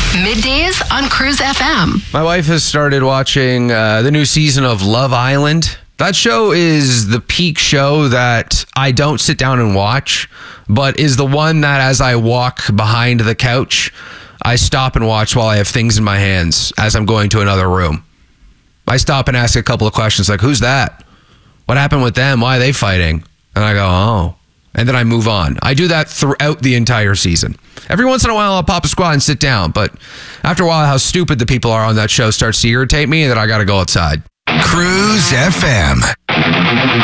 Middays on Cruise FM. My wife has started watching the new season of Love Island. That show is the peak show that I don't sit down and watch, but is the one that as I walk behind the couch, I stop and watch while I have things in my hands as I'm going to another room. I stop and ask a couple of questions like, who's that? What happened with them? Why are they fighting? And I go, oh. And then I move on. I do that throughout the entire season. Every once in a while, I'll pop a squat and sit down. But after a while, how stupid the people are on that show starts to irritate me, and then I got to go outside. Cruise FM.